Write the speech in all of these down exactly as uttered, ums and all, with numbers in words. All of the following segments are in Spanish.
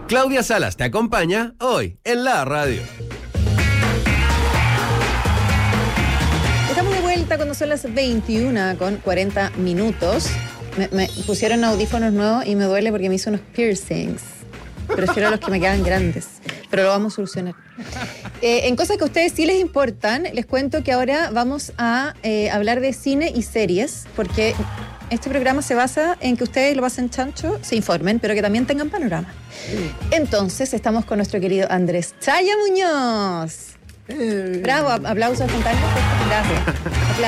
Claudia Salas te acompaña hoy en la radio. Estamos de vuelta cuando son las veintiuna con cuarenta minutos. Me, me pusieron audífonos nuevos y me duele porque me hizo unos piercings. Prefiero los que me quedan grandes, pero lo vamos a solucionar. Eh, en cosas que a ustedes sí les importan, les cuento que ahora vamos a eh, hablar de cine y series, porque este programa se basa en que ustedes lo pasen chancho, se informen, pero que también tengan panorama. Entonces, estamos con nuestro querido Andrés Chaya Muñoz. Eh. Bravo, aplausos espontáneos. Gracias.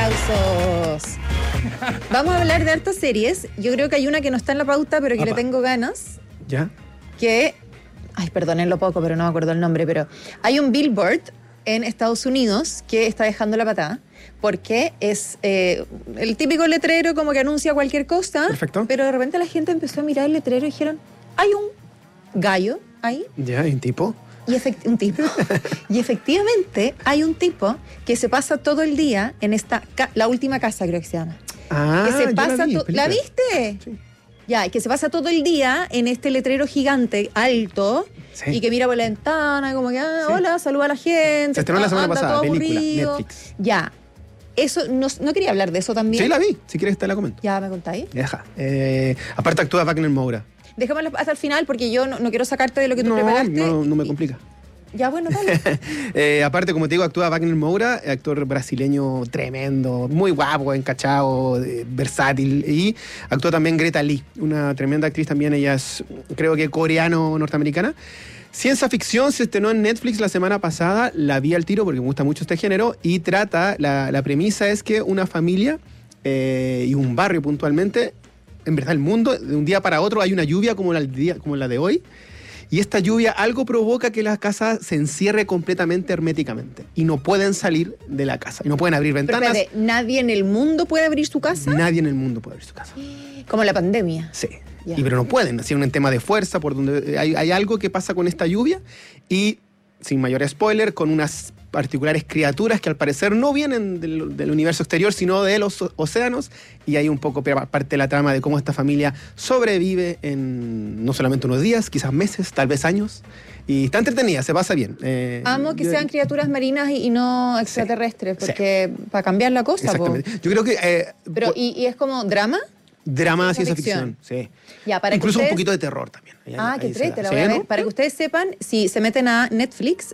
Aplausos. Vamos a hablar de hartas series. Yo creo que hay una que no está en la pauta, pero que Apa. le tengo ganas. ¿Ya? Que, ay, perdónenlo poco, pero no me acuerdo el nombre, pero hay un billboard en Estados Unidos que está dejando la patada, porque es eh, el típico letrero como que anuncia cualquier cosa. Perfecto. Pero de repente la gente empezó a mirar el letrero y dijeron, hay un gallo ahí. ¿Ya? ¿Hay un tipo? Y efect- un tipo. Y efectivamente hay un tipo que se pasa todo el día en esta, ca- la última casa creo que se llama. Ah, que se pasa la, vi, to- ¿La viste? Sí. Ya, que se pasa todo el día en este letrero gigante, alto, sí. Y que mira por la ventana, como que, ah, sí. Hola, saluda a la gente. Se estrenó la semana pasada, película, aburrido. Netflix. Ya. Eso, no, no quería hablar de eso también. Sí, la vi, si quieres te la comento. Ya, ¿me contáis? Deja. Eh, aparte actúa Wagner Moura. Dejémoslo hasta el final porque yo no, no quiero sacarte de lo que tú no, preparaste. No, no me complica. Ya, bueno, vale. eh, aparte, como te digo, actúa Wagner Moura, actor brasileño tremendo, muy guapo, encachado, eh, versátil. Y actúa también Greta Lee, una tremenda actriz también. Ella es, creo que coreano-norteamericana. Ciencia ficción se estrenó en Netflix la semana pasada. La vi al tiro porque me gusta mucho este género. Y trata, la, la premisa es que una familia eh, y un barrio puntualmente, en verdad el mundo, de un día para otro hay una lluvia como la, como la de hoy. Y esta lluvia algo provoca que la casa se encierre completamente herméticamente. Y no pueden salir de la casa. Y no pueden abrir ventanas. Pero espérate, ¿nadie en el mundo puede abrir su casa? Nadie en el mundo puede abrir su casa. Como la pandemia. Sí. Y, pero no pueden. Así es un tema de fuerza, por donde hay, hay algo que pasa con esta lluvia. Y, sin mayor spoiler, con unas particulares criaturas que al parecer no vienen del, del universo exterior, sino de los océanos, y hay un poco parte de la trama de cómo esta familia sobrevive en no solamente unos días, quizás meses, tal vez años, y está entretenida, se pasa bien. Eh, Amo que yo, sean criaturas marinas y, y no extraterrestres, sí, porque sí. Para cambiar la cosa. Exactamente. Po. Yo creo que... Eh, Pero, ¿y, ¿y es como drama? Drama, ciencia ficción, ficción sí. Ya, para Incluso ustedes... un poquito de terror también. Ahí, ah, ahí qué triste, la ¿sí, voy a ver. ¿no? Para que ustedes sepan, si se meten a Netflix,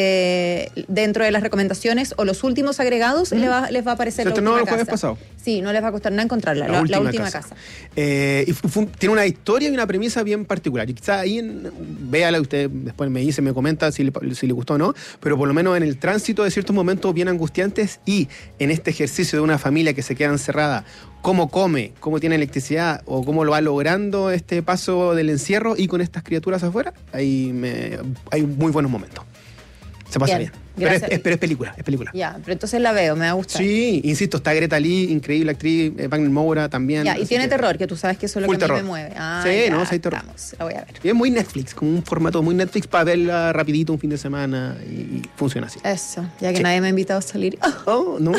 eh, dentro de las recomendaciones o los últimos agregados, mm. les, va, les va a aparecer se la última el casa. jueves pasado. Sí, no les va a costar nada encontrarla, la, la, última, la última casa. casa. Eh, y fue, tiene una historia y una premisa bien particular. Y quizá ahí, en, véala, usted después me dice, me comenta si le, si le gustó o no, pero por lo menos en el tránsito de ciertos momentos bien angustiantes y en este ejercicio de una familia que se queda encerrada, cómo come, cómo tiene electricidad o cómo lo va logrando este paso del encierro y con estas criaturas afuera, ahí me, hay muy buenos momentos. Se pasa bien. bien. Pero, es, es, pero es película, es película. Ya, pero entonces la veo, me va a gustar. Sí, insisto, está Greta Lee, increíble actriz, eh, Wagner Moura también. Ya, y tiene que, terror, que tú sabes que eso es lo que terror. a mí me mueve. Ah, sí, ya, no, sí hay terror. Vamos, la voy a ver. Y es muy Netflix, como un formato muy Netflix para verla rapidito un fin de semana y, y funciona así. Eso, ya que sí. nadie me ha invitado a salir. Oh, no.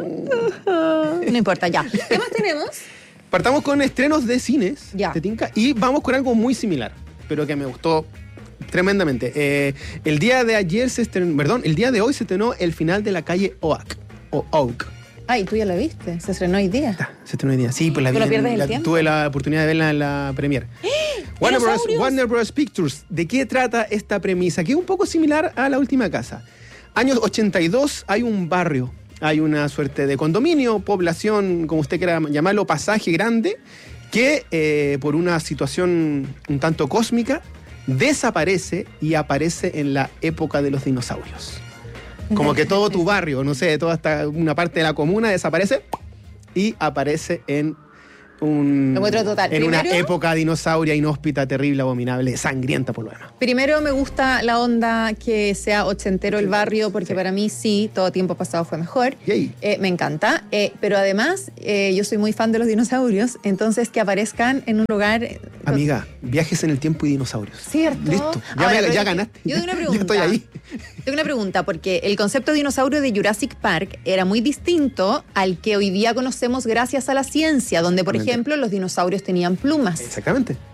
No importa, ya. ¿Qué más tenemos? Partamos con estrenos de cines, ya. de Tinca, y vamos con algo muy similar, pero que me gustó tremendamente. Eh, el día de ayer se estrenó, perdón, el día de hoy se estrenó El final de la calle Oak, o Oak. Ay, ¿tú ya la viste? ¿Se estrenó hoy día? Ah, se estrenó hoy día, sí, pues la vi. ¿Tú no pierdes en, el la, tiempo? Tuve la oportunidad de verla en la premiere. ¡Eh! Warner Bros, Warner Bros. Pictures. ¿De qué trata esta premisa? Que es un poco similar a La última casa. Años ochenta y dos, hay un barrio, hay una suerte de condominio, población, como usted quiera llamarlo, pasaje grande, que eh, por una situación un tanto cósmica, desaparece y aparece en la época de los dinosaurios. Como que todo tu barrio, no sé, toda esta, una parte de la comuna desaparece y aparece en un, total. en Primero, una época dinosauria, inhóspita, terrible, abominable, sangrienta por lo demás. Primero me gusta la onda que sea ochentero el barrio, porque sí. Para mí sí, todo tiempo pasado fue mejor. Eh, me encanta. Eh, pero además, eh, yo soy muy fan de los dinosaurios, entonces que aparezcan en un lugar... Amiga, viajes en el tiempo y dinosaurios. ¿Cierto? Listo, ya, Ahora, me, ya ganaste. Yo tengo una pregunta. Ya estoy ahí. Tengo una pregunta, porque el concepto de dinosaurio de Jurassic Park era muy distinto al que hoy día conocemos gracias a la ciencia, donde, por ejemplo, los dinosaurios tenían plumas. Exactamente.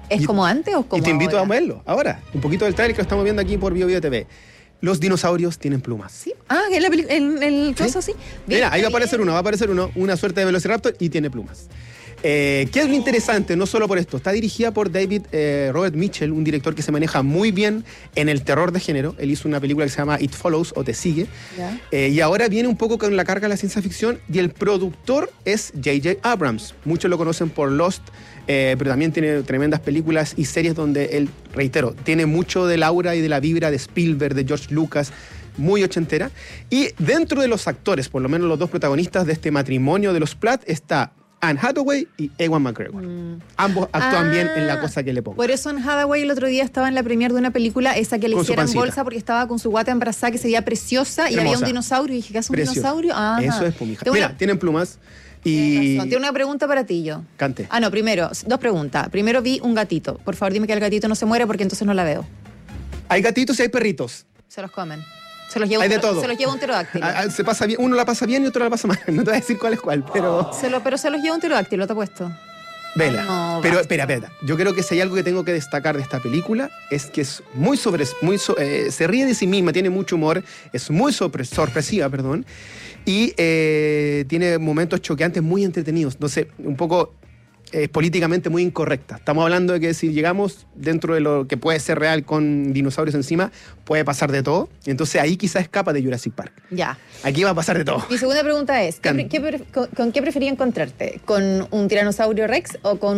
¿Es y, como antes o como Y te invito ahora? a verlo ahora. Un poquito del trailer que lo estamos viendo aquí por Bio Bio T V. Los dinosaurios tienen plumas. ¿Sí? Ah, en la peli- en el coso, sí. Bien, Mira, ahí va a bien. aparecer uno, va a aparecer uno, una suerte de Velociraptor y tiene plumas. Eh, ¿Qué es lo interesante? No solo por esto, está dirigida por David eh, Robert Mitchell, un director que se maneja muy bien en el terror de género. Él hizo una película que se llama It Follows o Te Sigue. Ya. Eh, y ahora viene un poco con la carga de la ciencia ficción y el productor es J J Abrams. Muchos lo conocen por Lost, eh, pero también tiene tremendas películas y series donde él, reitero, tiene mucho del aura y de la vibra de Spielberg, de George Lucas, muy ochentera. Y dentro de los actores, por lo menos los dos protagonistas de este matrimonio de los Platt, está Anne Hathaway y Ewan McGregor. Mm. Ambos actúan Ah, bien en la cosa que le pongo. Por eso Anne Hathaway el otro día estaba en la premier de una película, esa que le Con su hicieron pancita. bolsa porque estaba con su guata embarazada que se veía preciosa y había un Hermosa. dinosaurio. Y dije, ¿qué hace un Precioso. dinosaurio? Ah, Eso es, pues, mija. Tengo Mira, una- tienen plumas tienes y... razón. Tengo una pregunta para ti, yo. Cante. Ah, no, primero, dos preguntas. Primero vi un gatito. Por favor, dime que el gatito no se muere porque entonces no la veo. Hay gatitos y hay perritos. Se los comen. Se los lleva Hay un, de todo. Se los lleva un pterodáctilo. Ah, ah, se pasa bien, uno la pasa bien y otro la pasa mal. No te voy a decir cuál es cuál, pero... Se lo, pero se los lleva un pterodáctilo, te apuesto. Vela. No, pero basta. espera, espera. Yo creo que si hay algo que tengo que destacar de esta película es que es muy sobre, muy so- eh, se ríe de sí misma, tiene mucho humor, es muy sorpre- sorpresiva, perdón, y eh, tiene momentos choqueantes muy entretenidos. Entonces, un poco es políticamente muy incorrecta. Estamos hablando de que si llegamos dentro de lo que puede ser real con dinosaurios encima, puede pasar de todo. Entonces ahí quizás escapa de Jurassic Park. Ya. Aquí va a pasar de todo. Mi segunda pregunta es, ¿qué Can- pre- qué pre- con, con qué prefería encontrarte? ¿Con un tiranosaurio rex o con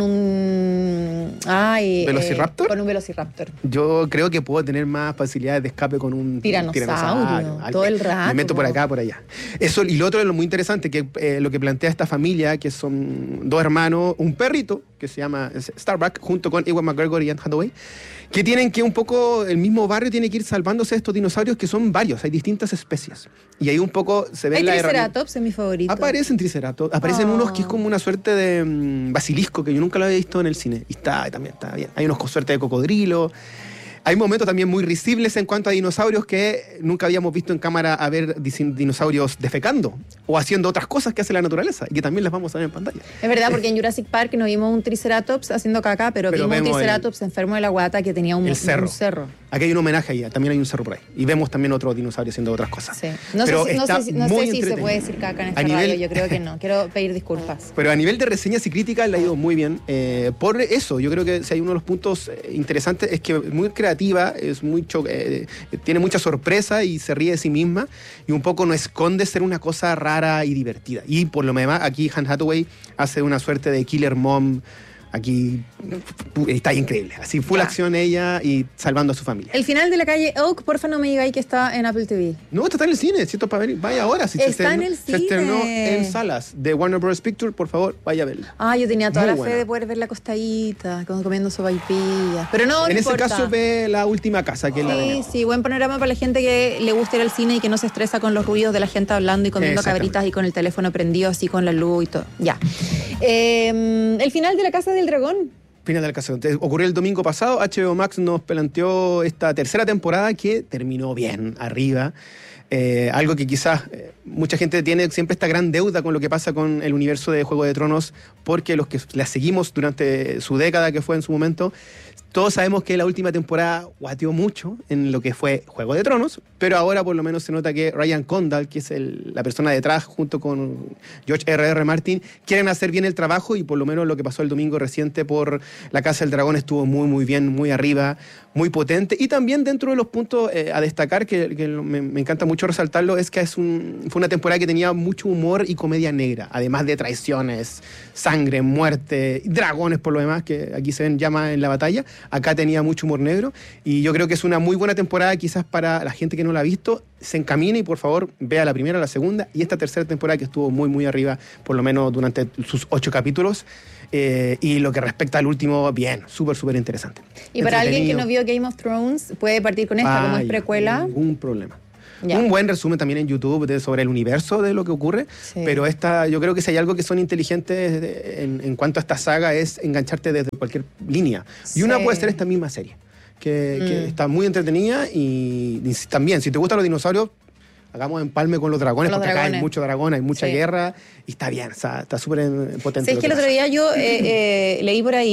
un... Ay, ¿Velociraptor? eh, con un velociraptor. Yo creo que puedo tener más facilidades de escape con un Tiranosaurio, Al- todo el rato, Me meto por po. acá, por allá. Eso, y lo otro es lo muy interesante, que eh, lo que plantea esta familia, que son dos hermanos, un perrito, que se llama Starbuck, junto con Ewan McGregor y Anne Hathaway, que tienen que un poco, el mismo barrio tiene que ir salvándose de estos dinosaurios, que son varios, hay distintas especies. Y ahí un poco se ve Hay la herramienta. triceratops, es mi favorito. Aparecen triceratops, aparecen Oh. unos que es como una suerte de mm, basilisco que yo nunca lo había visto en el cine. Y está, también está bien. Hay unos con suerte de cocodrilo. Hay momentos también muy risibles en cuanto a dinosaurios que nunca habíamos visto en cámara a ver dis- dinosaurios defecando o haciendo otras cosas que hace la naturaleza y que también las vamos a ver en pantalla. Es verdad, porque en Jurassic Park no vimos un triceratops haciendo caca, pero, Pero vimos un vemos el- triceratops enfermo de la guata que tenía un, el cerro. un cerro. Aquí hay un homenaje ahí, también hay un cerro por ahí. Y vemos también otros dinosaurios haciendo otras cosas. Sí. No, Pero sé, si- no está sé, si- no muy sé si se entretenido. puede decir caca en esta A nivel- radio, yo creo que no. Quiero pedir disculpas. Pero a nivel de reseñas y críticas le ha ido muy bien. Eh, por eso, yo creo que si hay uno de los puntos eh, interesantes es que es muy creativa, es muy cho- eh, tiene mucha sorpresa y se ríe de sí misma y un poco no esconde ser una cosa rara y divertida. Y por lo demás, aquí Anne Hathaway hace una suerte de killer mom. Aquí pu- está increíble. Así, full Ya. acción ella y salvando a su familia. El final de la calle Oak, porfa no me digáis que está en Apple T V. No, esto está en el cine, si esto es para ver, vaya ahora. Si se Está en estrenó- el Se estrenó cine. en salas de Warner Bros. Pictures, por favor, vaya a verla. Ah, yo tenía toda Muy la buena. fe de poder ver la costadita, como comiendo sopaipillas. Pero no, no en ese importa. caso ve La Última Casa, que es la de Sí, Nemo. sí, buen panorama para la gente que le gusta ir al cine y que no se estresa con los ruidos de la gente hablando y comiendo Exactamente. cabritas y con el teléfono prendido así con la luz y todo. Ya. Eh, el final de La Casa del Dragón. Final del caso. Entonces, ocurrió el domingo pasado. H B O Max nos planteó esta tercera temporada que terminó bien, arriba. Eh, algo que quizás eh, mucha gente tiene siempre esta gran deuda con lo que pasa con el universo de Juego de Tronos, porque los que la seguimos durante su década, que fue en su momento, todos sabemos que la última temporada guateó mucho en lo que fue Juego de Tronos, pero ahora por lo menos se nota que Ryan Condal, que es el- la persona detrás, junto con George R R. Martin, quieren hacer bien el trabajo y por lo menos lo que pasó el domingo reciente por La Casa del Dragón estuvo muy, muy bien, muy arriba, muy potente. Y también dentro de los puntos eh, a destacar, que, que me, me encanta mucho resaltarlo, es que es un, fue una temporada que tenía mucho humor y comedia negra, además de traiciones, sangre, muerte, dragones por lo demás, que aquí se ven llamas en la batalla. Acá tenía mucho humor negro y yo creo que es una muy buena temporada quizás para la gente que no la ha visto. Se encamine y por favor vea la primera, la segunda y esta tercera temporada que estuvo muy muy arriba, por lo menos durante sus ocho capítulos. Eh, y lo que respecta al último, bien, súper súper interesante. Y para alguien que Entretenido. no vio Game of Thrones, puede partir con esta, como es Vaya, precuela. Ningún problema. Ya. Un buen resumen también en YouTube de, sobre el universo de lo que ocurre, Sí. pero esta, yo creo que si hay algo que son inteligentes de- en, en cuanto a esta saga es engancharte desde cualquier línea. Y una Sí. puede ser esta misma serie, que, que Mm. está muy entretenida y, y si- también, si te gustan los dinosaurios, hagamos empalme con los dragones, Con los porque acá hay dragones. mucho dragón, hay mucha Sí. guerra y está bien, o sea, está súper eh, potente. ¿Sabes lo que el que otro pasa. día yo eh, eh, leí por ahí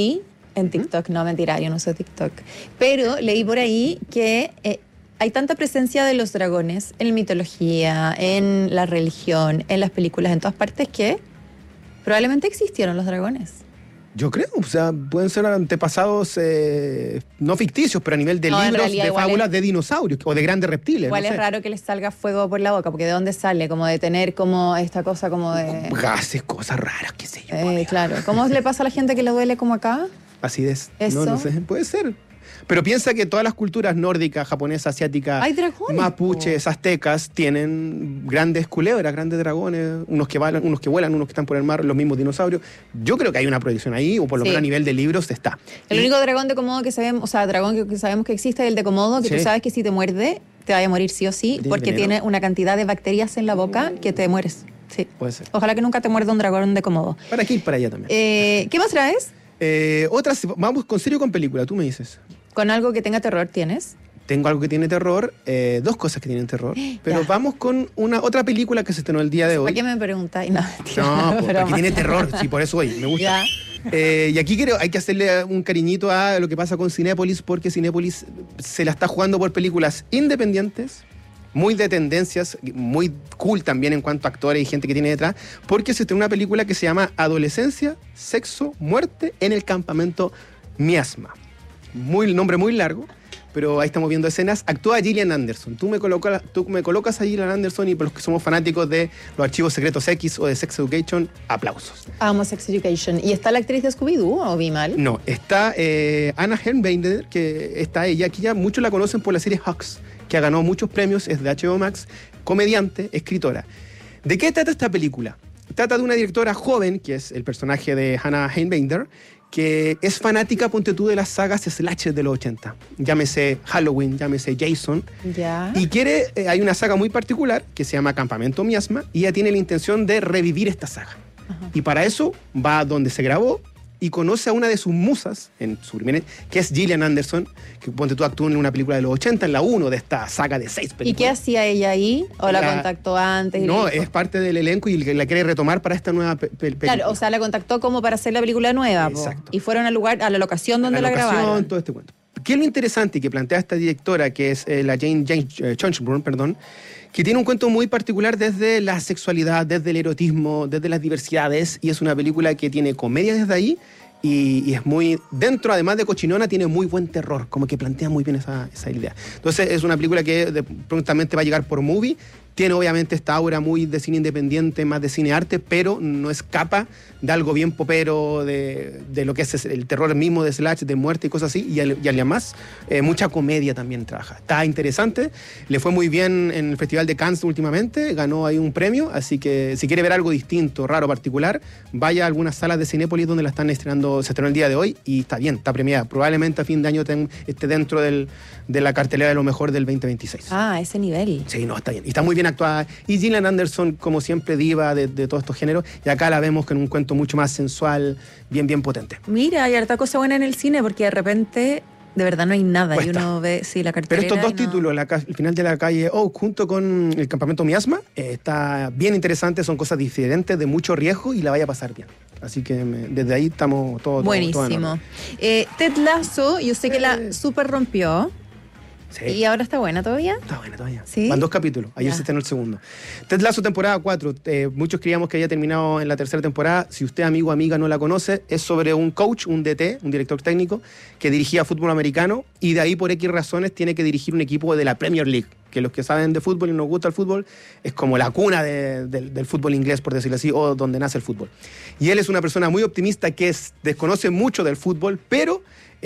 En TikTok, no, mentira, yo no uso TikTok. Pero leí por ahí que eh, hay tanta presencia de los dragones en mitología, en la religión, en las películas, en todas partes, que probablemente existieron los dragones. Yo creo, o sea, pueden ser antepasados eh, no ficticios, pero a nivel de No, en libros, realidad de igual fábulas es- de dinosaurios o de grandes reptiles. Igual no es sé. raro que les salga fuego por la boca, porque ¿de dónde sale? Como de tener como esta cosa como de... Gases, cosas raras, qué sé yo. Eh, amiga. claro. ¿Cómo le pasa a la gente que le duele como acá? Acidez. Eso. No, no sé, puede ser. Pero piensa que todas las culturas nórdicas, japonesas, asiáticas, Hay dragones, mapuches, aztecas, tienen grandes culebras, grandes dragones, unos que vuelan, unos que vuelan, unos que están por el mar, los mismos dinosaurios. Yo creo que hay una proyección ahí, o por lo Sí. menos a nivel de libros está. El Y- único dragón de Komodo que sabemos, o sea, dragón que, que sabemos que existe es el de Komodo, que Sí. tú sabes que si te muerde, te vaya a morir sí o sí, ¿Tiene porque veneno? tiene una cantidad de bacterias en la boca que te mueres. Sí. Puede ser. Ojalá que nunca te muerda un dragón de Komodo. Para aquí y para allá también. Eh, ¿Qué más traes? Eh, otras, vamos con serio o con película, tú me dices. ¿Con algo que tenga terror tienes? Tengo algo que tiene terror, eh, dos cosas que tienen terror, pero Ya. vamos con una otra película que se estrenó el día de ¿Para hoy. qué me preguntáis? No, mentira, No, pues, broma. porque tiene terror, sí, por eso hoy, me gusta. Ya. Eh, y aquí quiero, hay que hacerle un cariñito a lo que pasa con Cinépolis, porque Cinépolis se la está jugando por películas independientes, muy de tendencias, muy cool también en cuanto a actores y gente que tiene detrás, porque se estrenó una película que se llama Adolescencia, Sexo, Muerte en el Campamento Miasma. Muy, nombre muy largo, pero ahí estamos viendo escenas. Actúa Gillian Anderson. Tú me, colocas, tú me colocas a Gillian Anderson y para los que somos fanáticos de los archivos secretos X o de Sex Education, aplausos. Amo Sex Education. ¿Y está la actriz de Scooby-Doo o vi mal? No, está eh, Anna Herrenbender, que está ella, aquí ya muchos la conocen por la serie Hawks, que ha ganado muchos premios, es de H B O Max, comediante, escritora. ¿De qué trata esta película? Trata de una directora joven, que es el personaje de Hannah Herrenbender, que es fanática, ponte tú, de las sagas slasher de los ochenta. Llámese Halloween, llámese Jason. Ya. Y quiere, eh, hay una saga muy particular que se llama Campamento Miasma, y ella tiene la intención de revivir esta saga. Ajá. Y para eso va a donde se grabó y conoce a una de sus musas, en su primera, que es Gillian Anderson, que ponte tú actuó en una película de los ochenta, en la uno de esta saga de seis películas. ¿Y qué hacía ella ahí? ¿O la, La- contactó antes? y No, le dijo? es parte del elenco y la quiere retomar para esta nueva pe- pe- película. Claro, o sea, la contactó como para hacer la película nueva. po. Exacto. Y fueron al lugar, a la locación donde la, locación, grabaron. todo este cuento. ¿Qué es lo interesante que plantea esta directora, que es eh, la Jane, Jane eh, Chonchburn, perdón, que tiene un cuento muy particular desde la sexualidad, desde el erotismo, desde las diversidades, y es una película que tiene comedia desde ahí, y, y es muy, dentro además de cochinona, tiene muy buen terror, como que plantea muy bien esa, esa idea. Entonces es una película que de- prontamente va a llegar por Movie, tiene obviamente esta aura muy de cine independiente, más de cine arte, pero no escapa de algo bien popero, de, de lo que es el terror mismo de slash, de muerte y cosas así, y, al- y además eh, mucha comedia también trabaja. Está interesante, le fue muy bien en el Festival de Cannes últimamente, ganó ahí un premio, así que si quiere ver algo distinto, raro, particular, vaya a algunas salas de Cinépolis donde la están estrenando, se estrenó el día de hoy, y está bien, está premiada. Probablemente a fin de año ten- esté dentro del, de la cartelera de lo mejor del veinte veintiséis. Ah, ese nivel. Sí, no, está bien. Y está muy bien actuada. Y Gillian Anderson, como siempre, diva de, de todos estos géneros. Y acá la vemos con un cuento mucho más sensual, bien, bien potente. Mira, hay harta cosa buena en el cine porque de repente de verdad no hay nada. Cuesta. Y uno ve, sí, la Pero cartelera. estos dos y no- títulos, la ca- el final de la calle Oak junto con el campamento Miasma, eh, está bien interesante, son cosas diferentes, de mucho riesgo y la vaya a pasar bien. Así que me- desde ahí estamos todos. Buenísimo. Eh, Ted Lasso, yo sé que la Eh. super rompió. Sí. ¿Y ahora está buena todavía? Está buena todavía. ¿Sí? Van dos capítulos. Ayer Ya. se estrenó el segundo. Ted Lasso, temporada cuatro. Eh, muchos creíamos que había terminado en la tercera temporada. Si usted, amigo o amiga, no la conoce, es sobre un coach, un D T, un director técnico, que dirigía fútbol americano y de ahí, por X razones, tiene que dirigir un equipo de la Premier League. Que los que saben de fútbol y nos gusta el fútbol, es como la cuna de- del, del fútbol inglés, por decirlo así, o donde nace el fútbol. Y él es una persona muy optimista que es, desconoce mucho del fútbol, pero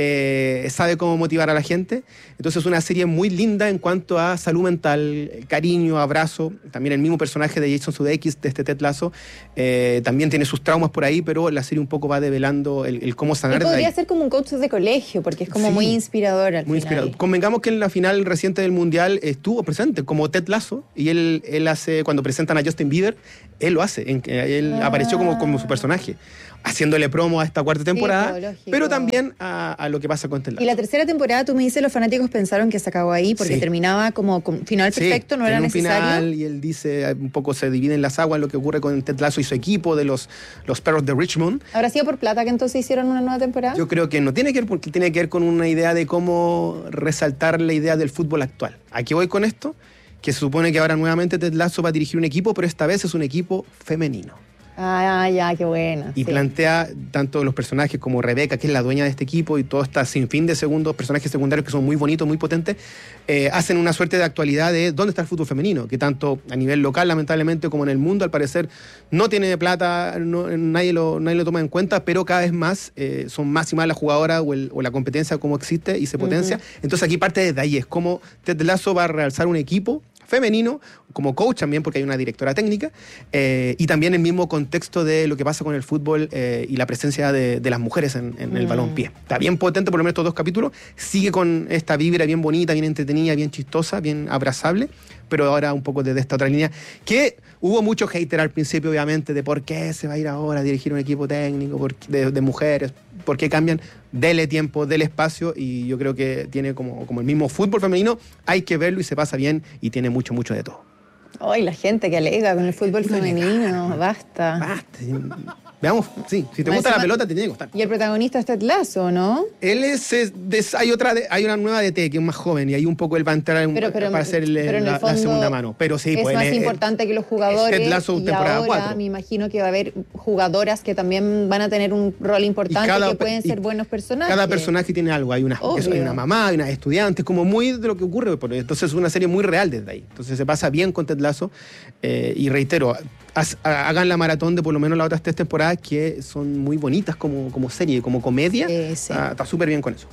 eh, sabe cómo motivar a la gente. Entonces es una serie muy linda en cuanto a salud mental, cariño, abrazo. También el mismo personaje de Jason Sudeikis, de este Ted Lasso, eh, también tiene sus traumas por ahí, pero la serie un poco va develando el, el cómo Él sanar de podría ahí. ser como un coach de colegio porque es como Sí. muy inspirador al Muy final. inspirado. Convengamos que en la final reciente del Mundial estuvo presente como Ted Lasso y él, él hace, cuando presentan a Justin Bieber, él lo hace, en, que él Ah. apareció como, como su personaje, haciéndole promo a esta cuarta temporada, pues, lógico. pero también a, a lo que pasa con Ted Lasso. Y la tercera temporada, tú me dices, los fanáticos pensaron que se acabó ahí porque Sí. terminaba como con final Sí, perfecto, no era tiene un necesario. final, y él dice, un poco se dividen las aguas lo que ocurre con Ted Lasso y su equipo de los, los perros de Richmond. ¿Habrá sido por plata que entonces hicieron una nueva temporada? Yo creo que no tiene que ver, porque tiene que ver con una idea de cómo resaltar la idea del fútbol actual. ¿A qué voy con esto? Que se supone que ahora nuevamente Ted Lasso va a dirigir un equipo, pero esta vez es un equipo femenino. Ah, ya, qué buena. Y sí. plantea tanto los personajes como Rebeca, que es la dueña de este equipo, y todo este sinfín de segundos, personajes secundarios que son muy bonitos, muy potentes, eh, hacen una suerte de actualidad de dónde está el fútbol femenino, que tanto a nivel local, lamentablemente, como en el mundo, al parecer, no tiene plata, no, nadie, lo, nadie lo toma en cuenta, pero cada vez más eh, son más y más las jugadoras o, el, o la competencia como existe y se potencia. Uh-huh. Entonces aquí parte desde ahí, es como Ted Lasso va a realzar un equipo femenino, como coach también, porque hay una directora técnica, eh, y también el mismo contexto de lo que pasa con el fútbol eh, y la presencia de, de las mujeres en, en mm. el balompié. Está bien potente, por lo menos estos dos capítulos, sigue con esta vibra bien bonita, bien entretenida, bien chistosa, bien abrazable, pero ahora un poco desde esta otra línea, que hubo mucho hater al principio, obviamente, de por qué se va a ir ahora a dirigir un equipo técnico por, de, de mujeres, por qué cambian, dele tiempo, dele espacio, y yo creo que tiene como, como el mismo fútbol femenino, hay que verlo y se pasa bien, y tiene mucho, mucho de todo. Ay, la gente que alega con el fútbol femenino, basta. Basta. Veamos, sí, si te Me gusta encima- la pelota, te tiene que gustar. Y el protagonista es Ted Lasso, ¿no? Él es, es- des- hay otra de- hay una nueva D T que es más joven, y ahí un poco él va a entrar en- Pero- pero- para hacerle pero en el la, la fondo segunda mano. Pero sí, es pues, más él es- importante que los jugadores. Ted Lasso y temporada ahora cuatro. me imagino que va a haber jugadoras que también van a tener un rol importante, cada que pe- pueden y ser buenos personajes. Cada personaje tiene algo. Hay una, Obvio. eso, hay una mamá, hay una estudiante, es como muy de lo que ocurre. por- Entonces es una serie muy real desde ahí. Entonces se pasa bien con Ted Lasso. eh, y reitero, haz- hagan la maratón de por lo menos las otras tres temporadas, que son muy bonitas como, como serie, como comedia. Sí, sí. Ah, está súper bien con eso.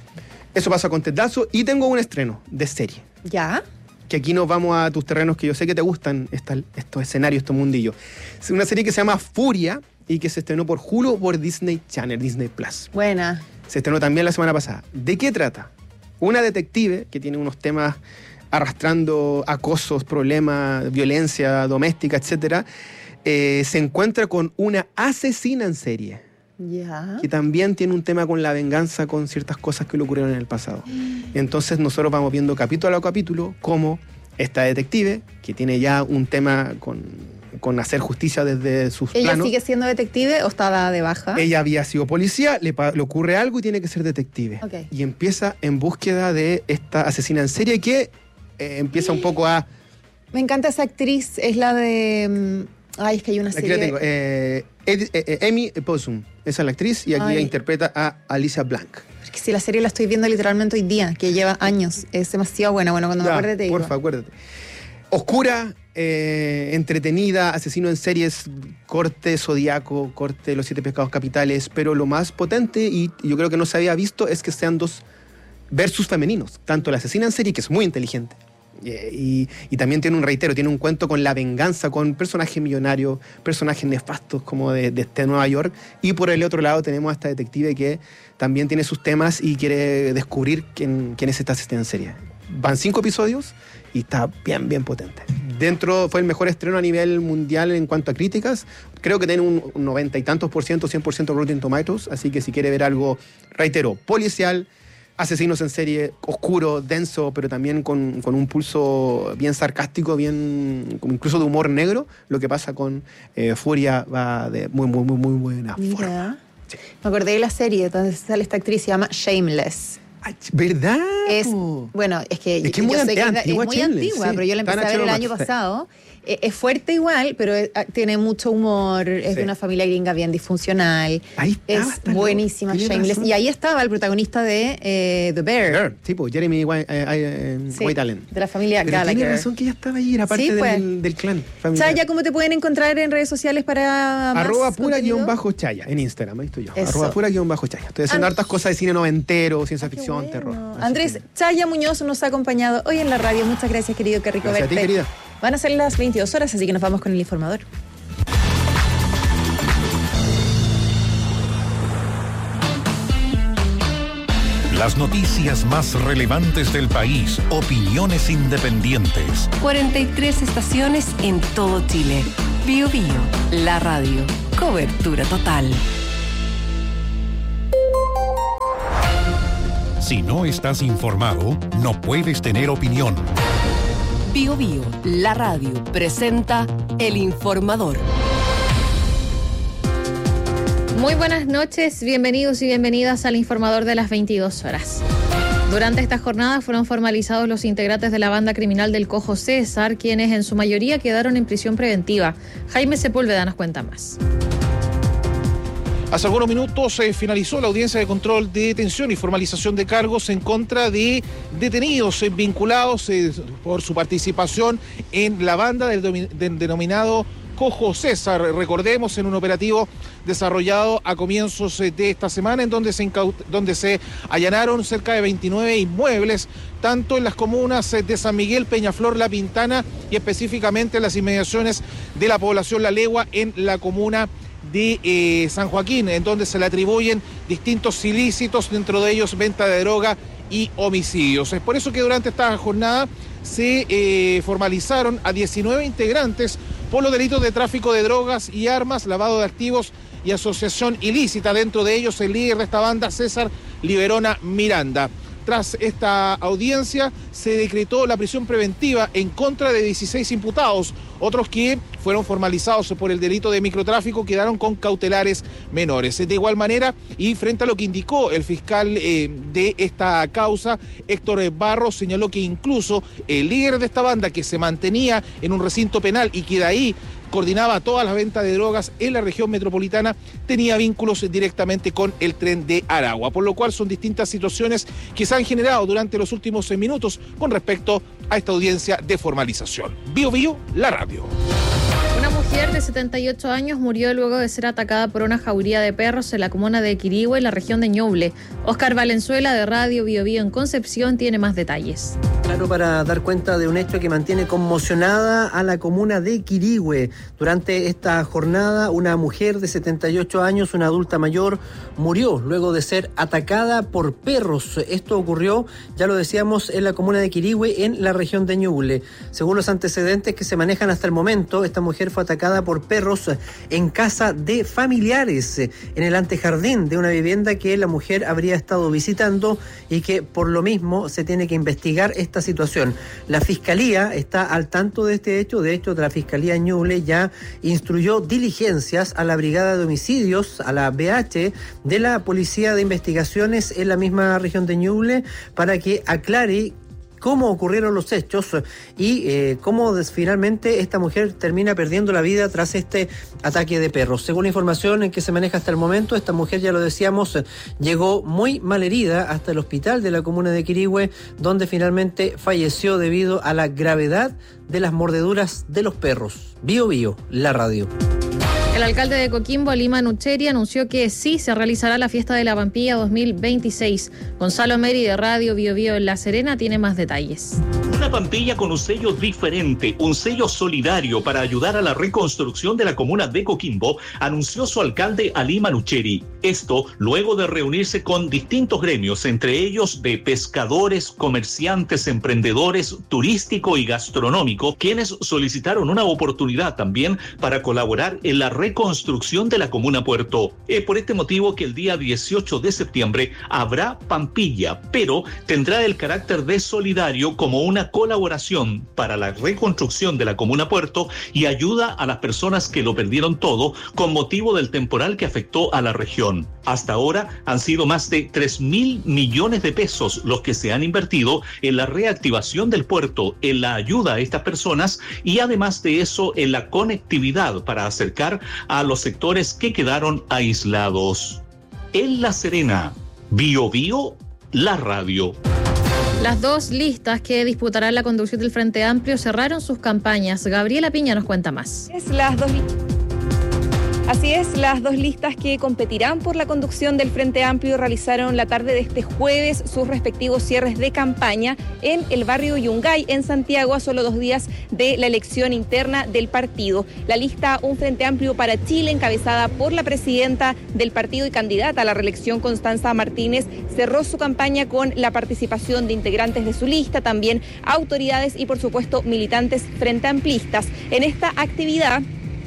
Eso pasa con Ted Lasso. Y tengo un estreno de serie. ¿Ya? Que aquí nos vamos a tus terrenos, que yo sé que te gustan esta- estos escenarios, estos mundillos. Es una serie que se llama Furia y que se estrenó por Hulu o por Disney Channel, Disney Plus. Buena. Se estrenó también la semana pasada. ¿De qué trata? Una detective que tiene unos temas arrastrando acosos, problemas, violencia doméstica, etcétera, eh, se encuentra con una asesina en serie, Ya. que también tiene un tema con la venganza, con ciertas cosas que le ocurrieron en el pasado. Entonces nosotros vamos viendo capítulo a capítulo cómo esta detective, que tiene ya un tema con, con hacer justicia desde sus ¿Ella planos. sigue siendo detective o está dada de baja? Ella había sido policía, le, pa- le ocurre algo y tiene que ser detective. Ok. Y empieza en búsqueda de esta asesina en serie que eh, empieza un poco a... Me encanta esa actriz, es la de... mm, Ay, es que hay una Aquí serie... la tengo. eh, Ed- eh, eh, Amy Possum, esa es la actriz, y aquí Ay. ella interpreta a Alicia Blanc. Es que si la serie la estoy viendo literalmente hoy día, que lleva años, es demasiado buena. Bueno, cuando me Ya, acuerde te digo. porfa, acuérdate. Oscura, eh, entretenida, asesino en series, corte Zodíaco, corte Los Siete Pecados Capitales, pero lo más potente, y yo creo que no se había visto, es que sean dos versus femeninos. Tanto la asesina en serie, que es muy inteligente, eh, y, y también tiene un reitero, tiene un cuento con la venganza, con personajes millonarios, personajes nefastos como de, de este Nueva York, y por el otro lado tenemos a esta detective que también tiene sus temas y quiere descubrir quién, quién es esta asesina en serie. Van cinco episodios y está bien, bien potente. Dentro fue el mejor estreno a nivel mundial en cuanto a críticas. Creo que tiene un noventa y tantos por ciento, cien por ciento Rotten Tomatoes. Así que si quiere ver algo, reitero, policial, asesinos en serie, oscuro, denso, pero también con, con un pulso bien sarcástico, bien incluso de humor negro, lo que pasa con eh, Furia va de muy, muy, muy, muy buena Mira. forma. Sí. Me acordé de la serie donde sale esta actriz, se llama Shameless. Ay, ¿verdad? Es, po? bueno, es que, Es que es yo muy sé que es, antigua, es muy Shameless, antigua, sí. pero yo la Está en empecé a ver el H B O año Max, sí. pasado. Eh, Es fuerte igual, pero es- ah, tiene mucho humor, es Sí. de una familia gringa bien disfuncional. Ahí estaba, Es está loco. buenísima Tiene Shameless. razón. Y ahí estaba el protagonista de eh, The Bear, Girl, tipo, Jeremy White, eh, eh, Sí, White Allen. de la familia Pero tiene Gallagher. razón que ella estaba ahí, era parte Sí, del, pues. del clan familiar. Chaya, ¿cómo te pueden encontrar en redes sociales para más Arroba pura contenido? guión bajo chaya, en Instagram, ahí estoy yo. Eso. Arroba pura guión bajo chaya. Estoy haciendo And- hartas cosas de cine noventero, ciencia Ah, qué ficción, bueno. terror. Así Andrés que- Chaya Muñoz nos ha acompañado hoy en la radio. Muchas gracias, querido, qué rico Gracias a ti, verte. querida. Van a ser las veintidós horas, así que nos vamos con el informador. Las noticias más relevantes del país, opiniones independientes. cuarenta y tres estaciones en todo Chile. Bio Bio, la radio. Cobertura total. Si no estás informado, no puedes tener opinión. Bio Bio, la radio, presenta El Informador. Muy buenas noches, bienvenidos y bienvenidas al Informador de las veintidós horas. Durante esta jornada fueron formalizados los integrantes de la banda criminal del Cojo César, quienes en su mayoría quedaron en prisión preventiva. Jaime Sepúlveda nos cuenta más. Hace algunos minutos se eh, finalizó la audiencia de control de detención y formalización de cargos en contra de detenidos eh, vinculados eh, por su participación en la banda del, domi- del denominado Cojo César. Recordemos, en un operativo desarrollado a comienzos eh, de esta semana, en donde se, incaut- donde se allanaron cerca de veintinueve inmuebles, tanto en las comunas eh, de San Miguel, Peñaflor, La Pintana y específicamente en las inmediaciones de la población La Legua, en la comuna de eh, San Joaquín, en donde se le atribuyen distintos ilícitos, dentro de ellos venta de droga y homicidios. Es por eso que durante esta jornada se eh, formalizaron a diecinueve integrantes por los delitos de tráfico de drogas y armas, lavado de activos y asociación ilícita. Dentro de ellos el líder de esta banda, César Liberona Miranda. Tras esta audiencia se decretó la prisión preventiva en contra de dieciséis imputados. Otros que fueron formalizados por el delito de microtráfico quedaron con cautelares menores. De igual manera, y frente a lo que indicó el fiscal eh, de esta causa, Héctor Barros, señaló que incluso el líder de esta banda, que se mantenía en un recinto penal y que de ahí coordinaba todas las ventas de drogas en la región metropolitana, tenía vínculos directamente con el tren de Aragua, por lo cual son distintas situaciones que se han generado durante los últimos minutos con respecto a esta audiencia de formalización. Bio Bio, la radio. Una mujer de setenta y ocho años murió luego de ser atacada por una jauría de perros en la comuna de Quirihue, en la región de Ñuble. Óscar Valenzuela, de Radio Bio Bio en Concepción, tiene más detalles. Claro, para dar cuenta de un hecho que mantiene conmocionada a la comuna de Quirihue. Durante esta jornada, una mujer de setenta y ocho años, una adulta mayor, murió luego de ser atacada por perros. Esto ocurrió, ya lo decíamos, en la comuna de Quirihue, en la región de Ñuble. Según los antecedentes que se manejan hasta el momento, esta mujer fue atacada por perros en casa de familiares, en el antejardín de una vivienda que la mujer habría estado visitando, y que por lo mismo se tiene que investigar esta situación. La Fiscalía está al tanto de este hecho. De hecho, la Fiscalía Ñuble ya instruyó diligencias a la Brigada de Homicidios, a la B H de la Policía de Investigaciones en la misma región de Ñuble, para que aclare cómo ocurrieron los hechos y eh, cómo des, finalmente esta mujer termina perdiendo la vida tras este ataque de perros. Según la información en que se maneja hasta el momento, esta mujer, ya lo decíamos, llegó muy mal herida hasta el hospital de la comuna de Quirihue, donde finalmente falleció debido a la gravedad de las mordeduras de los perros. Bio Bio, la radio. El alcalde de Coquimbo, Lima Nucheri, anunció que sí se realizará la fiesta de la Pampilla dos mil veintiséis. Gonzalo Meri, de Radio Bio Bio en La Serena, tiene más detalles. Una Pampilla con un sello diferente, un sello solidario para ayudar a la reconstrucción de la comuna de Coquimbo, anunció su alcalde Lima Nucheri. Esto luego de reunirse con distintos gremios, entre ellos de pescadores, comerciantes, emprendedores, turístico y gastronómico, quienes solicitaron una oportunidad también para colaborar en la reconstrucción de la comuna Puerto. Es por este motivo que el día dieciocho de septiembre habrá Pampilla, pero tendrá el carácter de solidario como una colaboración para la reconstrucción de la comuna Puerto y ayuda a las personas que lo perdieron todo con motivo del temporal que afectó a la región. Hasta ahora han sido más de tres mil millones de pesos los que se han invertido en la reactivación del puerto, en la ayuda a estas personas y además de eso en la conectividad para acercar a los sectores que quedaron aislados. En La Serena, Bio Bio, la radio. Las dos listas que disputarán la conducción del Frente Amplio cerraron sus campañas. Gabriela Piña nos cuenta más. Es las dos Así es, las dos listas que competirán por la conducción del Frente Amplio realizaron la tarde de este jueves sus respectivos cierres de campaña en el barrio Yungay, en Santiago, a solo dos días de la elección interna del partido. La lista Un Frente Amplio para Chile, encabezada por la presidenta del partido y candidata a la reelección, Constanza Martínez, cerró su campaña con la participación de integrantes de su lista, también autoridades y, por supuesto, militantes frente amplistas. En esta actividad,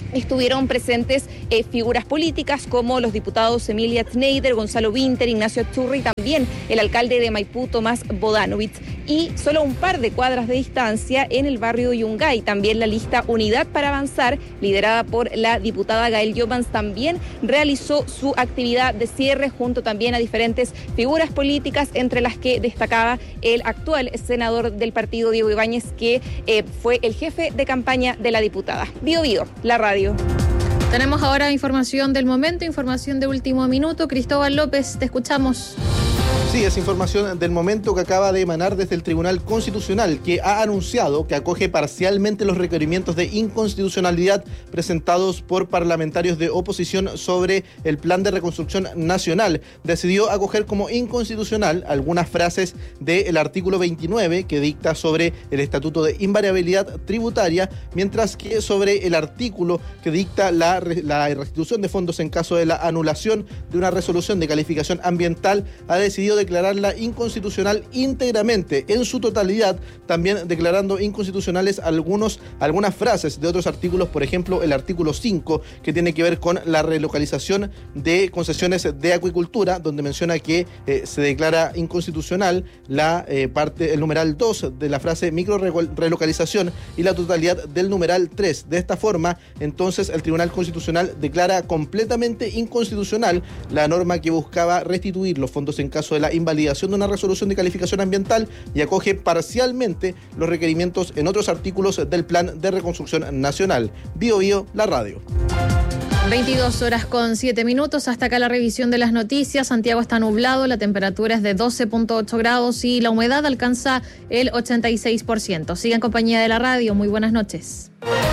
estuvieron presentes eh, figuras políticas como los diputados Emilia Schneider, Gonzalo Winter, Ignacio Churri y también el alcalde de Maipú, Tomás Bodanovich. Y solo a un par de cuadras de distancia, en el barrio Yungay, también la lista Unidad para Avanzar, liderada por la diputada Gael Jovans, también realizó su actividad de cierre junto también a diferentes figuras políticas, entre las que destacaba el actual senador del partido, Diego Ibáñez, que eh, fue el jefe de campaña de la diputada. Bio Bio, la radio. Tenemos ahora información del momento, información de último minuto. Cristóbal López, te escuchamos. Sí, es información del momento que acaba de emanar desde el Tribunal Constitucional, que ha anunciado que acoge parcialmente los requerimientos de inconstitucionalidad presentados por parlamentarios de oposición sobre el Plan de Reconstrucción Nacional. Decidió acoger como inconstitucional algunas frases del artículo veintinueve, que dicta sobre el Estatuto de Invariabilidad Tributaria, mientras que sobre el artículo que dicta la, la restitución de fondos en caso de la anulación de una resolución de calificación ambiental, ha decidido declararla inconstitucional íntegramente, en su totalidad, también declarando inconstitucionales algunos, algunas frases de otros artículos, por ejemplo, el artículo cinco, que tiene que ver con la relocalización de concesiones de acuicultura, donde menciona que eh, se declara inconstitucional la eh, parte, el numeral dos de la frase micro relocalización y la totalidad del numeral tres. De esta forma, entonces, el Tribunal Constitucional declara completamente inconstitucional la norma que buscaba restituir los fondos en caso de la invalidación de una resolución de calificación ambiental y acoge parcialmente los requerimientos en otros artículos del Plan de Reconstrucción Nacional. Bio Bio, la radio. veintidós horas con siete minutos. Hasta acá la revisión de las noticias. Santiago está nublado, la temperatura es de doce punto ocho grados y la humedad alcanza el ochenta y seis por ciento. Siga en compañía de la radio. Muy buenas noches.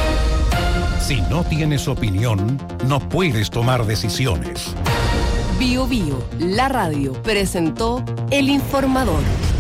Si no tienes opinión, no puedes tomar decisiones. Bio Bio, la radio, presentó El Informador.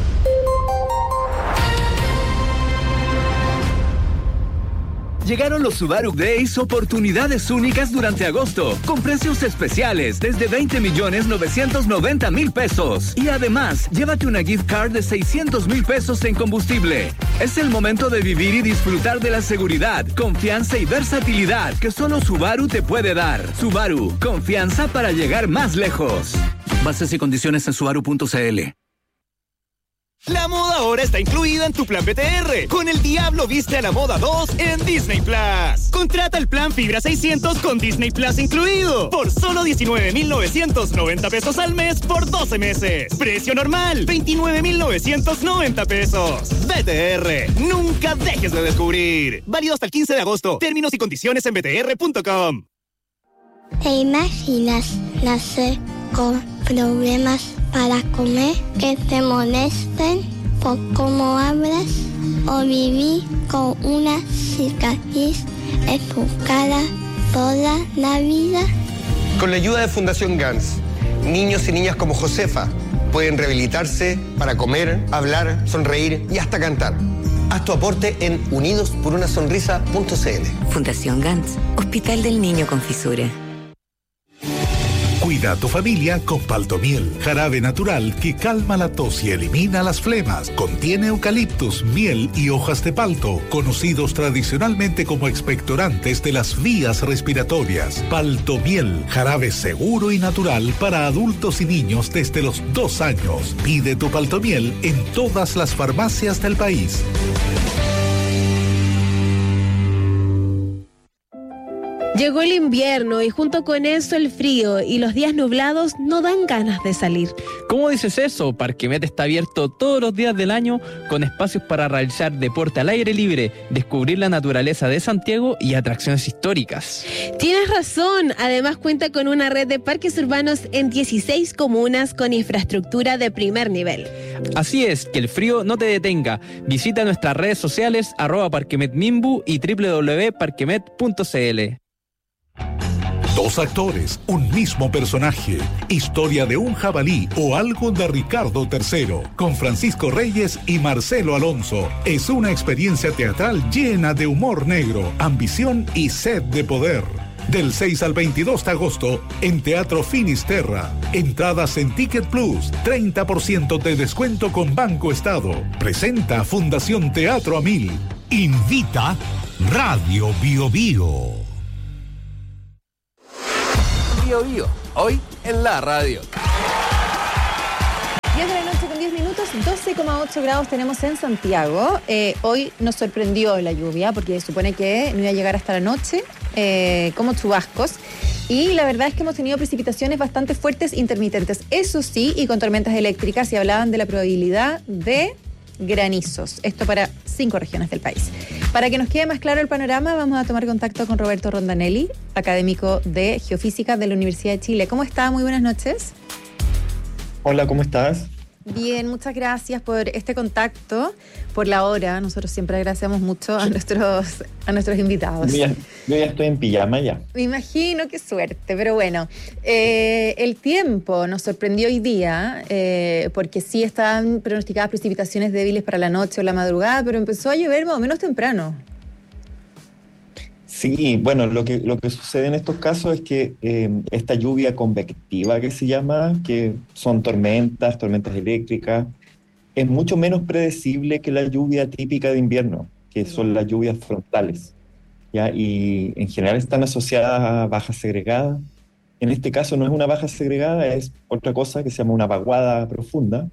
Llegaron los Subaru Days, oportunidades únicas durante agosto, con precios especiales desde veinte millones novecientos noventa mil pesos. Y además, llévate una gift card de seiscientos mil pesos en combustible. Es el momento de vivir y disfrutar de la seguridad, confianza y versatilidad que solo Subaru te puede dar. Subaru, confianza para llegar más lejos. Bases y condiciones en subaru punto c l. La moda ahora está incluida en tu plan B T R. Con El Diablo Viste a la Moda dos en Disney Plus. Contrata el plan Fibra seiscientos con Disney Plus incluido. Por solo diecinueve mil novecientos noventa pesos al mes por doce meses. Precio normal, veintinueve mil novecientos noventa pesos. B T R, nunca dejes de descubrir. Válido hasta el quince de agosto. Términos y condiciones en b t r punto com. ¿Te imaginas nacer con problemas para comer, que te molesten por cómo hablas, o vivir con una cicatriz en tu cara toda la vida? Con la ayuda de Fundación Gans, niños y niñas como Josefa pueden rehabilitarse para comer, hablar, sonreír y hasta cantar. Haz tu aporte en unidos por una sonrisa punto c l. Fundación Gans, Hospital del Niño con Fisura. Cuida a tu familia con Paltomiel, jarabe natural que calma la tos y elimina las flemas. Contiene eucaliptus, miel y hojas de palto, conocidos tradicionalmente como expectorantes de las vías respiratorias. Paltomiel, jarabe seguro y natural para adultos y niños desde los dos años. Pide tu Paltomiel en todas las farmacias del país. Llegó el invierno y junto con eso el frío y los días nublados no dan ganas de salir. ¿Cómo dices eso? Parquemet está abierto todos los días del año con espacios para realizar deporte al aire libre, descubrir la naturaleza de Santiago y atracciones históricas. Tienes razón, además cuenta con una red de parques urbanos en dieciséis comunas con infraestructura de primer nivel. Así es, que el frío no te detenga. Visita nuestras redes sociales arroba parquemetmimbu y doble u doble u doble u punto parquemet punto c l. Dos actores, un mismo personaje. Historia de un jabalí o algo de Ricardo tercero. Con Francisco Reyes y Marcelo Alonso. Es una experiencia teatral llena de humor negro, ambición y sed de poder. Del seis al veintidós de agosto en Teatro Finisterra. Entradas en Ticket Plus. treinta por ciento de descuento con Banco Estado. Presenta Fundación Teatro a Mil. Invita Radio Bio Bio. Bio Bio, hoy en la radio. diez de la noche con diez minutos, doce coma ocho grados tenemos en Santiago. Eh, hoy nos sorprendió la lluvia porque se supone que no iba a llegar hasta la noche, eh, como chubascos. Y la verdad es que hemos tenido precipitaciones bastante fuertes, intermitentes. Eso sí, y con tormentas eléctricas, y hablaban de la probabilidad de granizos. Esto para cinco regiones del país. Para que nos quede más claro el panorama, vamos a tomar contacto con Roberto Rondanelli, académico de Geofísica de la Universidad de Chile. ¿Cómo está? Muy buenas noches. Hola, ¿cómo estás? Bien, muchas gracias por este contacto, por la hora. Nosotros siempre agradecemos mucho a nuestros, a nuestros invitados. Yo ya, yo ya estoy en pijama ya. Me imagino, qué suerte, pero bueno. Eh, el tiempo nos sorprendió hoy día, eh, porque sí estaban pronosticadas precipitaciones débiles para la noche o la madrugada, pero empezó a llover más o menos temprano. Sí, bueno, lo que, lo que sucede en estos casos es que eh, esta lluvia convectiva que se llama, que son tormentas, tormentas eléctricas, es mucho menos predecible que la lluvia típica de invierno, que son las lluvias frontales, ¿ya? Y en general están asociadas a bajas segregadas. En este caso no es una baja segregada, es otra cosa que se llama una vaguada profunda,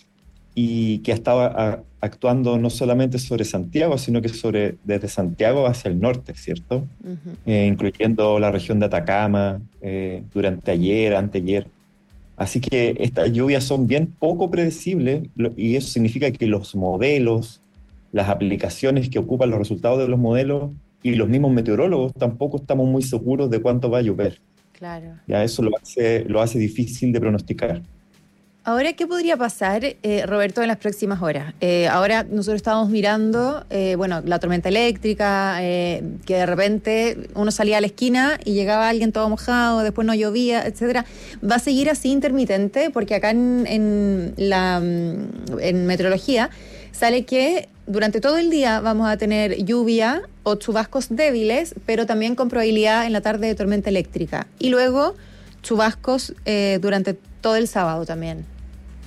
y que estaba a, actuando no solamente sobre Santiago, sino que sobre desde Santiago hacia el norte, ¿cierto? Uh-huh. Eh, incluyendo la región de Atacama, eh, durante ayer, anteayer. Así que estas lluvias son bien poco predecibles, lo, y eso significa que los modelos, las aplicaciones que ocupan los resultados de los modelos y los mismos meteorólogos tampoco estamos muy seguros de cuánto va a llover. Claro. Ya eso lo hace, lo hace difícil de pronosticar. Ahora, ¿qué podría pasar, eh, Roberto, en las próximas horas? Eh, ahora nosotros estábamos mirando, eh, bueno, la tormenta eléctrica, eh, que de repente uno salía a la esquina y llegaba alguien todo mojado, después no llovía, etcétera. ¿Va a seguir así intermitente? Porque acá en, en, la, en meteorología sale que durante todo el día vamos a tener lluvia o chubascos débiles, pero también con probabilidad en la tarde de tormenta eléctrica. Y luego chubascos eh, durante todo el sábado también.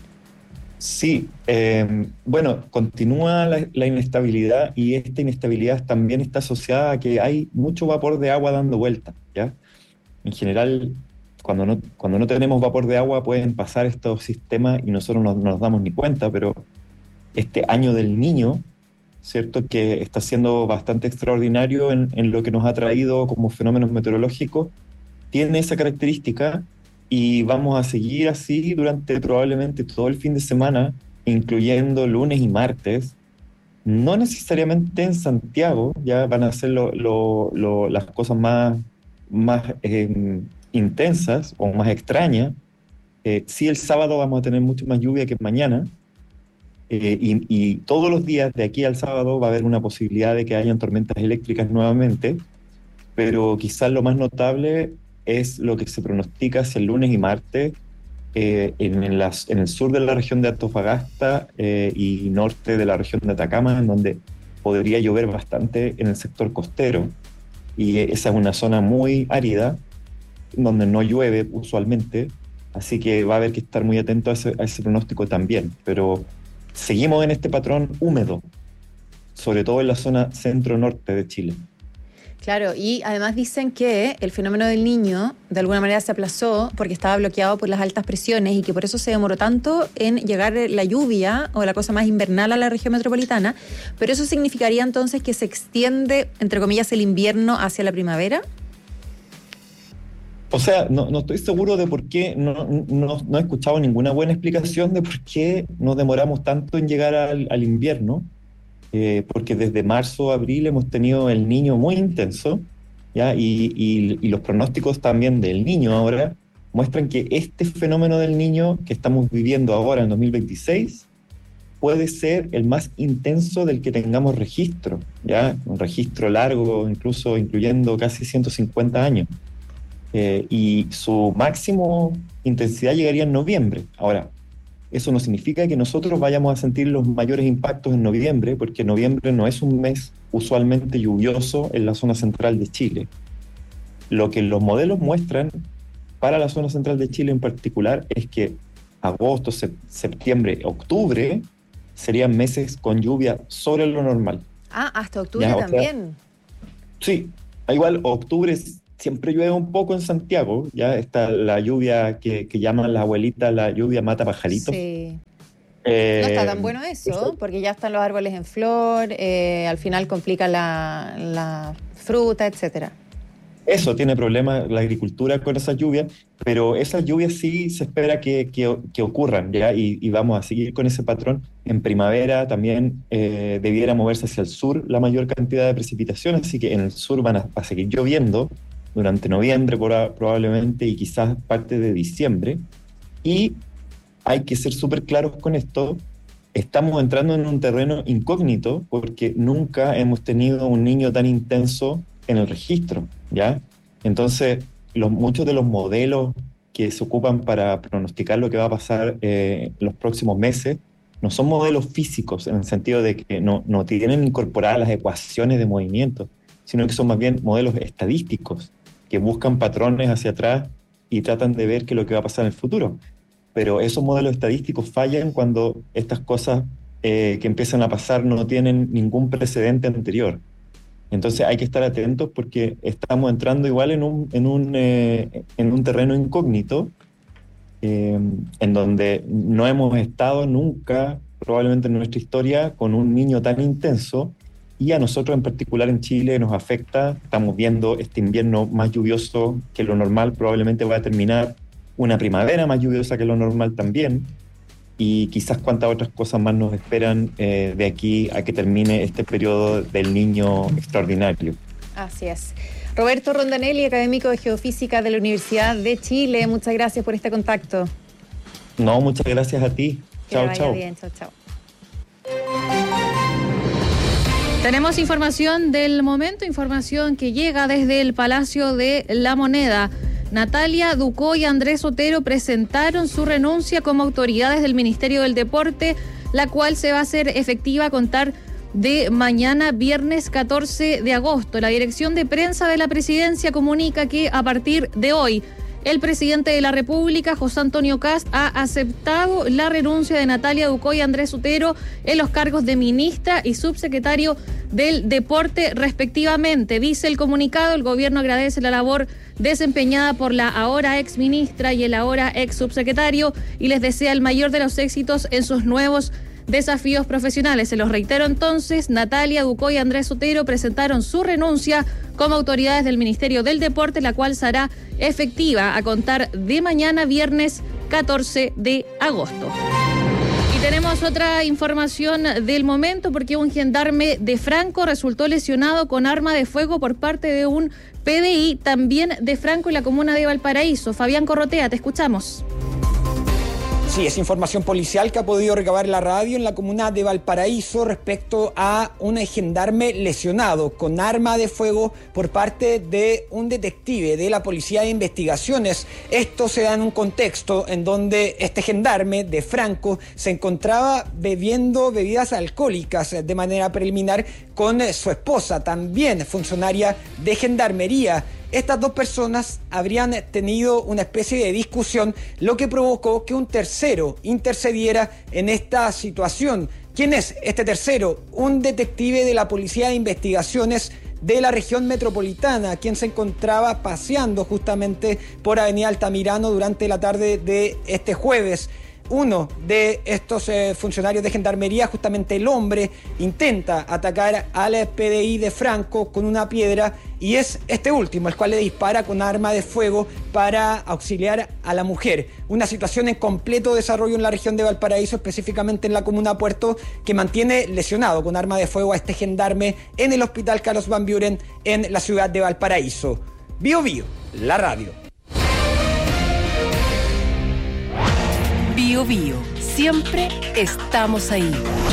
Sí, eh, bueno, continúa la, la inestabilidad, y esta inestabilidad también está asociada a que hay mucho vapor de agua dando vueltas, ¿ya? En general, cuando no, cuando no tenemos vapor de agua pueden pasar estos sistemas y nosotros no, no nos damos ni cuenta, pero este año del Niño, ¿cierto?, que está siendo bastante extraordinario en, en lo que nos ha traído como fenómenos meteorológicos, tiene esa característica. Y vamos a seguir así durante probablemente todo el fin de semana, incluyendo lunes y martes. No necesariamente en Santiago, ya van a ser lo, lo, lo, las cosas más, más eh, intensas o más extrañas. Eh, sí, el sábado vamos a tener mucho más lluvia que mañana. Eh, y, y todos los días de aquí al sábado va a haber una posibilidad de que hayan tormentas eléctricas nuevamente. Pero quizás lo más notable es lo que se pronostica hacia el lunes y martes eh, en, en, las, en el sur de la región de Antofagasta eh, y norte de la región de Atacama, en donde podría llover bastante en el sector costero. Y esa es una zona muy árida, donde no llueve usualmente, así que va a haber que estar muy atento a ese, a ese pronóstico también. Pero seguimos en este patrón húmedo, sobre todo en la zona centro-norte de Chile. Claro, y además dicen que el fenómeno del Niño de alguna manera se aplazó porque estaba bloqueado por las altas presiones y que por eso se demoró tanto en llegar la lluvia o la cosa más invernal a la región metropolitana, pero eso significaría entonces que se extiende, entre comillas, el invierno hacia la primavera. O sea, no, no estoy seguro de por qué, no, no, no he escuchado ninguna buena explicación de por qué nos demoramos tanto en llegar al, al invierno. Eh, porque desde marzo, abril hemos tenido el Niño muy intenso, ¿ya? Y, y, y los pronósticos también del Niño ahora muestran que este fenómeno del Niño que estamos viviendo ahora en dos mil veintiséis puede ser el más intenso del que tengamos registro, ¿ya? Un registro largo, incluso incluyendo casi ciento cincuenta años. Eh, y su máximo intensidad llegaría en noviembre. Ahora, eso no significa que nosotros vayamos a sentir los mayores impactos en noviembre, porque noviembre no es un mes usualmente lluvioso en la zona central de Chile. Lo que los modelos muestran para la zona central de Chile en particular es que agosto, se- septiembre, octubre serían meses con lluvia sobre lo normal. Ah, hasta octubre Ya, o sea, también. Sí, igual octubre siempre llueve un poco en Santiago, ya está la lluvia que, que llaman las abuelitas, la lluvia mata pajaritos. Sí. Eh, No está tan bueno eso, porque ya están los árboles en flor, eh, al final complica la, la fruta, etcétera. Eso, tiene problemas la agricultura con esas lluvias, pero esas lluvias sí se espera que, que, que ocurran, ¿ya? Y, y vamos a seguir con ese patrón. En primavera también eh, debiera moverse hacia el sur la mayor cantidad de precipitación, así que en el sur van a, va a seguir lloviendo durante noviembre por, probablemente y quizás parte de diciembre. Y hay que ser súper claros con esto. Estamos entrando en un terreno incógnito porque nunca hemos tenido un niño tan intenso en el registro, ¿ya? Entonces, los, muchos de los modelos que se ocupan para pronosticar lo que va a pasar eh, en los próximos meses no son modelos físicos, en el sentido de que no, no tienen incorporadas las ecuaciones de movimiento, sino que son más bien modelos estadísticos que buscan patrones hacia atrás y tratan de ver qué es lo que va a pasar en el futuro. Pero esos modelos estadísticos fallan cuando estas cosas eh, que empiezan a pasar no tienen ningún precedente anterior. Entonces hay que estar atentos porque estamos entrando igual en un, en un, eh, en un terreno incógnito eh, en donde no hemos estado nunca, probablemente en nuestra historia, con un niño tan intenso, y a nosotros en particular en Chile nos afecta. Estamos viendo este invierno más lluvioso que lo normal, probablemente va a terminar una primavera más lluviosa que lo normal también, y quizás cuántas otras cosas más nos esperan eh, de aquí a que termine este periodo del niño extraordinario. Así es. Roberto Rondanelli, académico de Geofísica de la Universidad de Chile, muchas gracias por este contacto. No, muchas gracias a ti. Que chao, vaya chao. bien, chao, chao. Tenemos información del momento, información que llega desde el Palacio de la Moneda. Natalia Ducó y Andrés Otero presentaron su renuncia como autoridades del Ministerio del Deporte, la cual se va a hacer efectiva a contar de mañana, viernes catorce de agosto. La dirección de prensa de la presidencia comunica que a partir de hoy, el presidente de la República, José Antonio Kast, ha aceptado la renuncia de Natalia Ducó y Andrés Otero en los cargos de ministra y subsecretario del Deporte, respectivamente. Dice el comunicado, el gobierno agradece la labor desempeñada por la ahora ex ministra y el ahora ex subsecretario y les desea el mayor de los éxitos en sus nuevos desafíos profesionales. Se los reitero entonces, Natalia Ducó y Andrés Otero presentaron su renuncia como autoridades del Ministerio del Deporte, la cual será efectiva a contar de mañana, viernes catorce de agosto. Y tenemos otra información del momento, porque un gendarme de Franco resultó lesionado con arma de fuego por parte de un P D I, también de Franco, en la comuna de Valparaíso. Fabián Corrotea, te escuchamos. Sí, es información policial que ha podido recabar la radio en la comuna de Valparaíso respecto a un gendarme lesionado con arma de fuego por parte de un detective de la Policía de Investigaciones. Esto se da en un contexto en donde este gendarme de Franco se encontraba bebiendo bebidas alcohólicas de manera preliminar con su esposa, también funcionaria de gendarmería. Estas dos personas habrían tenido una especie de discusión, lo que provocó que un tercero intercediera en esta situación. ¿Quién es este tercero? Un detective de la Policía de Investigaciones de la región metropolitana, quien se encontraba paseando justamente por Avenida Altamirano durante la tarde de este jueves. Uno de estos eh, funcionarios de gendarmería, justamente el hombre, intenta atacar al P D I de Franco con una piedra, y es este último el cual le dispara con arma de fuego para auxiliar a la mujer. Una situación en completo desarrollo en la región de Valparaíso, específicamente en la comuna Puerto, que mantiene lesionado con arma de fuego a este gendarme en el hospital Carlos Van Buren en la ciudad de Valparaíso. Bio Bio, la radio. Bio Bio, siempre estamos ahí.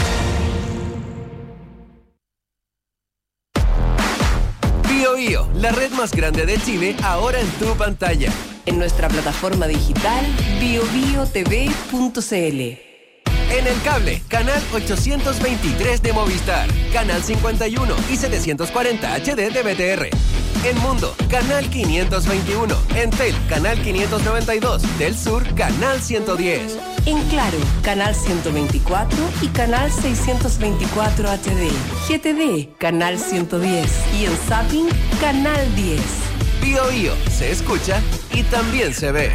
Bio Bio, la red más grande de Chile, ahora en tu pantalla. En nuestra plataforma digital bio bio t v punto c l. En el cable, canal ochocientos veintitrés de Movistar, canal cincuenta y uno y setecientos cuarenta H D de B T R. En Mundo, canal quinientos veintiuno. En Tel, canal quinientos noventa y dos. Del Sur, canal ciento diez. En Claro, canal ciento veinticuatro y canal seiscientos veinticuatro H D. G T D, canal ciento diez. Y en Zapping, canal diez. Bio Bio se escucha y también se ve.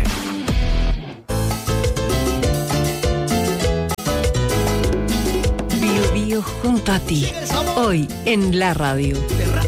Bio Bio junto a ti. Hoy en la radio.